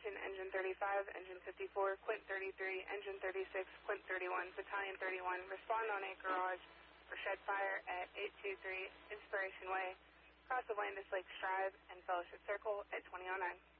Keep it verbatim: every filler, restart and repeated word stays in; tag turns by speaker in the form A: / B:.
A: Attention, Engine thirty-five, Engine fifty-four, Quint thirty-three, Engine thirty-six, Quint thirty-one, Battalion thirty-one, respond on a garage for shed fire at eight two three Inspiration Way, across of Landis Lakes Drive and Fellowship Circle at twenty oh nine.